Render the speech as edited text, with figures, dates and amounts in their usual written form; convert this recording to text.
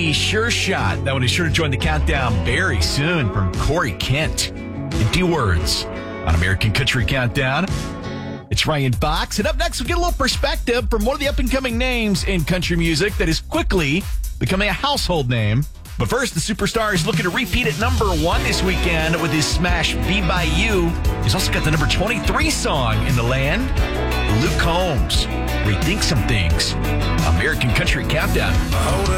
Be Sure Shot. That one is sure to join the countdown very soon from Corey Kent. Empty Words on American Country Countdown. It's Ryan Fox. And up next, we'll get a little perspective from one of the up-and-coming names in country music that is quickly becoming a household name. But first, the superstar is looking to repeat at number 1 this weekend with his smash Be By You. He's also got the number 23 song in the land. Luke Combs, Rethink Some Things. American Country Countdown.